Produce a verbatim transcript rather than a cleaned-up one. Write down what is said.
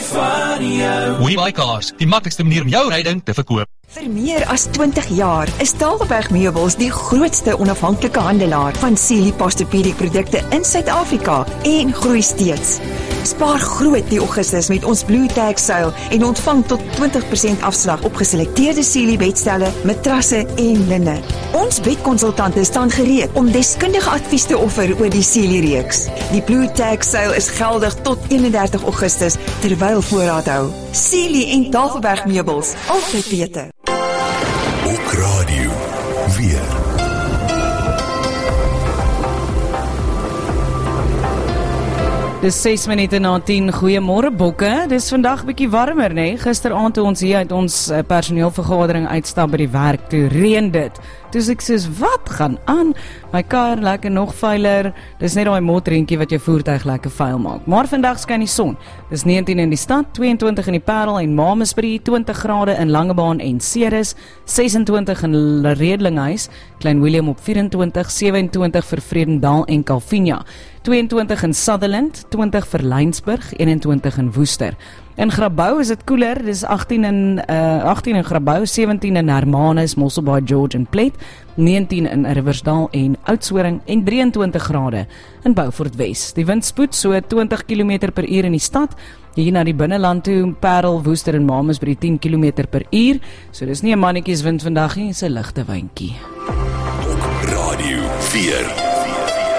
van jou. WeBuyCars, die maklikste manier om jou ryding te verkoop. Vir meer as twintig jaar is Tafelberg Meubels die grootste onafhanklike handelaar van Sealy Posturepedic produkte in Suid-Afrika en groei steeds. Spaar groot die Augustus met ons Blue Tag sale en ontvang tot twintig persent afslag op geselekteerde Sealy bedstelle, matrasse en linne. Ons bedkonsultante staan gereed om deskundige advies te offer oor die Sealy reeks. Die Blue Tag sale is geldig tot eenendertig Augustus terwyl voorraad hou. Sealy en Tafelberg Meubels, altyd beter. Ook radio weer. Dis ses minute na tien, goeiemôre bokke. Dis vandag bietjie warmer, né? Gisteraand toe ons hier uit ons uh, personeelvergadering uitstap by die werk, toe reën dit. Toe ek sê, wat gaan aan? My kar lekker nog veiler. Dis net daai motreentjie wat jou voertuig lekker vuil maak. Maar vandag skyn die son. Dis negentien in die stad, tweeëntwintig in die Parel en Mamasbury, twintig grade in Langebaan en Ceres, sesentwintig in Redlinghuis, Klein Willem op vyf-en-twintig, sewe-en-twintig vir Vredendal en Calvinia, tweeëntwintig in Sutherland, twintig vir Laingsburg, eenentwintig in Woester. In Grabouw is dit koeler, dis agtien in uh, agtien in Grabouw, sewentien in Hermanus, Mosselbaai, George en Plet, negentien in Riversdal en Oudtshoorn en drieëntwintig grade in Beaufort Wes. Die wind spoed so twintig kilometer per uur in die stad, hier na die binneland toe, Parel, Woester en Mamasbury tien kilometer per uur, so dis nie 'n mannetjies wind vandag nie, dis 'n ligte windjie. Radio vier.